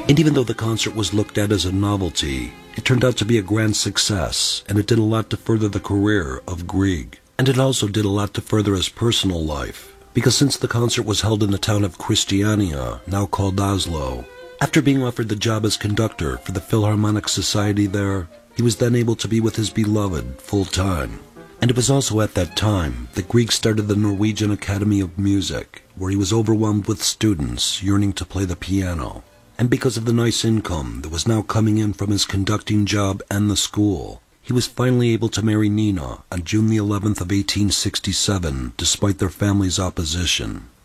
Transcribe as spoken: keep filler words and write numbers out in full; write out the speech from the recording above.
And even though the concert was looked at as a novelty, it turned out to be a grand success, and it did a lot to further the career of Grieg. And it also did a lot to further his personal life, because since the concert was held in the town of Christiania, now called Oslo, after being offered the job as conductor for the Philharmonic Society there, he was then able to be with his beloved full-time. And it was also at that time that Grieg started the Norwegian Academy of Music, where he was overwhelmed with students yearning to play the piano. And because of the nice income that was now coming in from his conducting job and the school, he was finally able to marry Nina on June the eleventh of eighteen sixty-seven, despite their family's opposition.